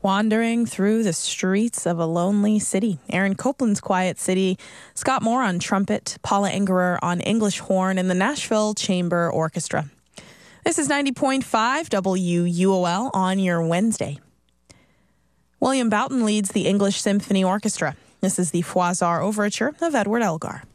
Wandering through the streets of a lonely city. Aaron Copland's Quiet City, Scott Moore on trumpet, Paula Engerer on English horn, and the Nashville Chamber Orchestra. This is 90.5 WUOL on your Wednesday. William Boughton leads the English Symphony Orchestra. This is the Froissart Overture of Edward Elgar.